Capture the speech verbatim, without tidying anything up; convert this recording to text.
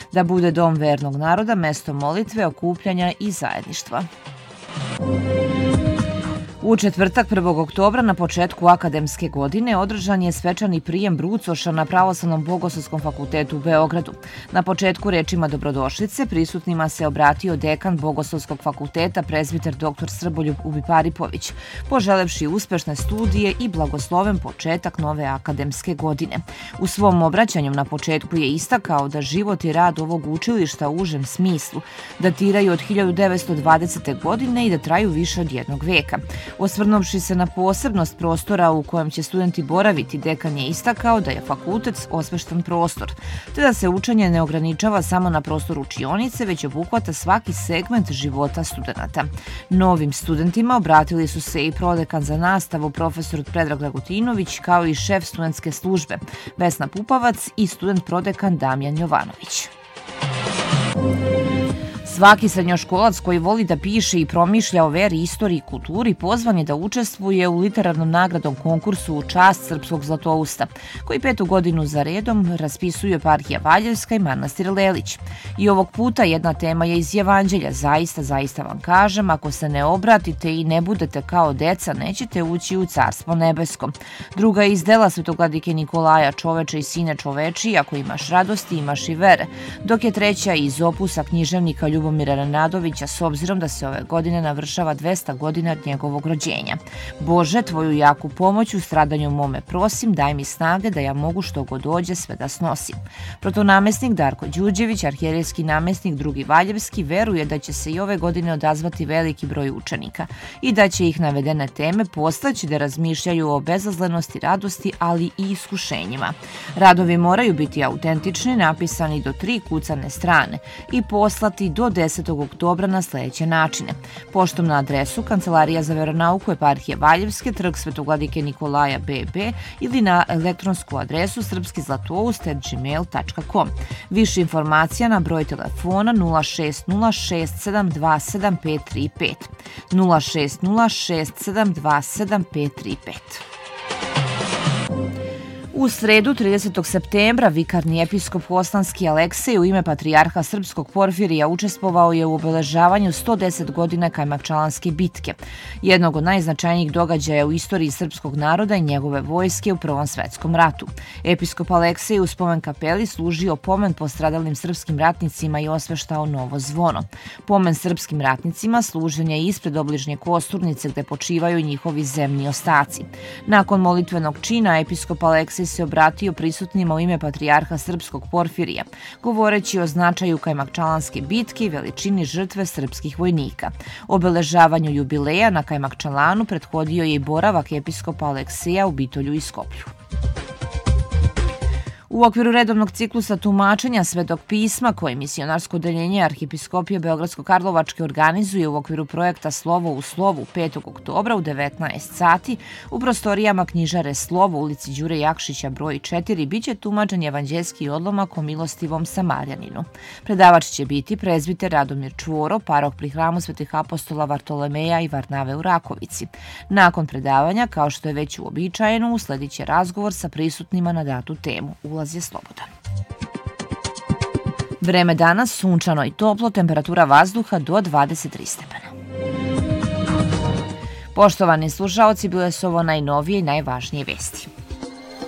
da bude dom vernog naroda, mesto molitve, okupljanja i zajedništva. U četvrtak prvog oktobra na početku akademske godine održan je svečani prijem brucoša na Pravoslavnom bogoslovskom fakultetu u Beogradu. Na početku rečima dobrodošlice prisutnima se obratio dekan Bogoslovskog fakulteta prezbiter doktor Srboljub Ubiparipović, poželevši uspešne studije i blagosloven početak nove akademske godine. U svom obraćanju na početku je istakao da život i rad ovog učilišta u užem smislu datiraju od hiljadu devetsto dvadesete. godine i da traju više od jednog veka. Osvrnuvši se na posebnost prostora u kojem će studenti boraviti, dekan je istakao da je fakultet osveštan prostor, te da se učenje ne ograničava samo na prostor učionice, već obuhvata svaki segment života studenata. Novim studentima obratili su se i prodekan za nastavu profesor Predrag Dragutinović, kao i šef studentske službe Vesna Pupavac i student prodekan Damjan Jovanović. Svaki srednjoškolac koji voli da piše i promišlja o veri, istoriji i kulturi pozvan je da učestvuje u literarnom nagradnom konkursu u čast srpskog Zlatousta, koji petu godinu za redom raspisuju eparhija Valjevska i manastir Lelić. I ovog puta jedna tema je iz Jevanđelja. Zaista, zaista vam kažem, ako se ne obratite i ne budete kao deca, nećete ući u carstvo nebesko. Druga je iz dela svetogladike Nikolaja, čoveče i sine čoveči, ako imaš radosti, imaš i vere. Dok je treća iz opusa književnika Ljubomira Nenadovića, s obzirom da se ove godine navršava dvesta godina od njegovog rođenja. Bože, tvoju jaku pomoć u stradanju mome prosim, daj mi snage da ja mogu što god dođe sve da snosim. Protonamestnik Darko Đurđević, arhijerejski namestnik drugi Valjevski, veruje da će se i ove godine odazvati veliki broj učenika i da će ih navedene teme postaći da razmišljaju o bezazlenosti, radosti, ali i iskušenjima. Radovi moraju biti autentični, napisani do tri kucane strane i poslati do desetog oktobra na sledeće načine. Poštom na adresu Kancelarija za veronauku eparhije Valjevske, trg Svetogladike Nikolaja B B ili na elektronsku adresu srpski zlatoust at gmail tačka com. Više informacija na broj telefona nula šest nula šest sedam dva sedam pet tri pet, nula šest nula šest sedam dva sedam pet tri pet. U sredu, tridesetog septembra, vikarni episkop Hoslanski Aleksej u ime patrijarha srpskog Porfirija učestvovao je u obeležavanju sto deset godina Kajmakčalanske bitke, jednog od najznačajnijih događaja u istoriji srpskog naroda i njegove vojske u Prvom svetskom ratu. Episkop Aleksej u spomen kapeli služio pomen postradalim srpskim ratnicima i osveštao novo zvono. Pomen srpskim ratnicima služen je ispred obližnje kosturnice gde počivaju njihovi zemni ostaci. Nakon molitvenog čina, episkop Aleksej se obratio prisutnima u ime patrijarha srpskog Porfirija, govoreći o značaju Kajmakčalanske bitke i veličini žrtve srpskih vojnika. Obeležavanju jubileja na Kajmakčalanu prethodio je i boravak episkopa Alekseja u Bitolju i Skoplju. U okviru redovnog ciklusa tumačenja Svetog pisma koje misionarsko odeljenje Arhijepiskopije Beogradsko-Karlovačke organizuje u okviru projekta Slovo u slovu petog oktobra u devetnaest sati u prostorijama knjižare Slovo u ulici Đure Jakšića broj četiri biće tumačen evanđeljski odlomak o milostivom Samarjaninu. Predavač će biti prezbiter Radomir Čvoro, parok pri hramu Svetih apostola Vartolomeja i Varnave u Rakovici. Nakon predavanja, kao što je već uobičajeno, usledit će razgovor sa prisutnima na datu temu. Ulaz je slobodan. Vreme danas sunčano i toplo, temperatura vazduha do dvadeset tri stepena. Poštovani slušaoci, bile su ovo najnovije i najvažnije vesti.